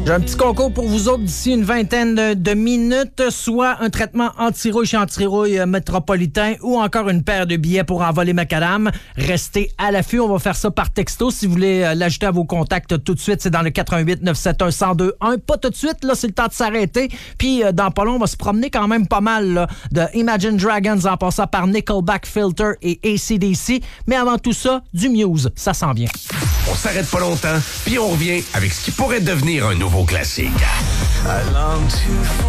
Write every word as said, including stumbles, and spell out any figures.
J'ai un petit concours pour vous autres d'ici une vingtaine de, de minutes, soit un traitement anti-rouille chez Anti-Rouille Métropolitain ou encore une paire de billets pour envoler macadam. Restez à l'affût, on va faire ça par texto. Si vous voulez euh, l'ajouter à vos contacts tout de suite, c'est dans le quatre un huit neuf sept un un zéro deux un. Pas tout de suite, là, c'est le temps de s'arrêter. Puis euh, dans pas long, on va se promener quand même pas mal là, de Imagine Dragons en passant par Nickelback, Filter et A C D C. Mais avant tout ça, du Muse, ça s'en vient. On s'arrête pas longtemps, puis on revient avec ce qui pourrait devenir un nouveau classique. I long to